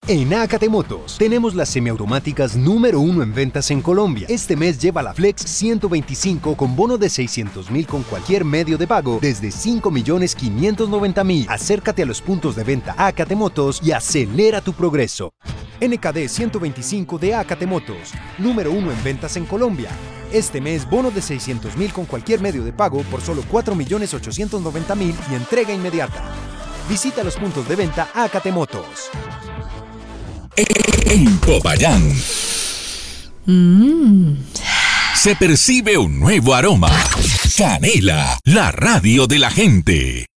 En Acate Motos tenemos las semiautomáticas número 1 en ventas en Colombia. Este mes lleva la Flex 125 con bono de 600.000 con cualquier medio de pago desde 5.590.000. Acércate a los puntos de venta Acate Motos y acelera tu progreso. NKD 125 de Acate Motos, número 1 en ventas en Colombia. Este mes bono de 600.000 con cualquier medio de pago por solo 4.890.000 y entrega inmediata. Visita los puntos de venta Acate Motos. En Popayán se percibe un nuevo aroma. Canela, la radio de la gente.